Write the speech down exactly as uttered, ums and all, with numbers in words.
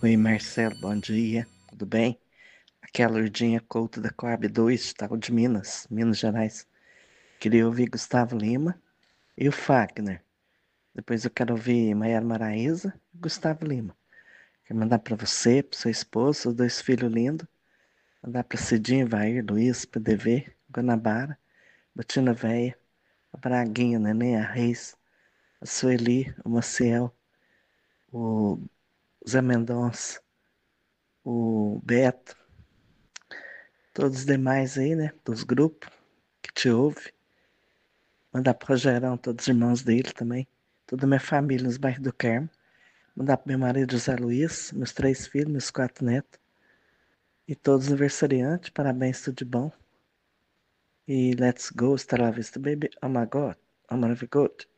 Oi, Marcelo, bom dia, tudo bem? Aqui é a Lourdinha Couto da Coab dois, tal de Minas, Minas Gerais. Queria ouvir Gustavo Lima e o Fagner. Depois eu quero ouvir Maiara Maraíza e Gustavo Lima. Quero mandar para você, para sua esposa, os dois filhos lindos. Mandar para Cidinho, Vair, Luiz, P D V, Guanabara, Botina Véia, a Braguinha, Neném, a Reis, a Sueli, o Maciel, o Zé Mendonça, o Beto, todos os demais aí, né, dos grupos que te ouve. Mandar pro Rogerão, todos os irmãos dele também. Toda a minha família nos bairros do Carmo. Mandar pro meu marido José Luiz, meus três filhos, meus quatro netos. E todos os aniversariantes, parabéns, tudo de bom. E let's go, hasta la vista, baby. Oh my God, oh my God.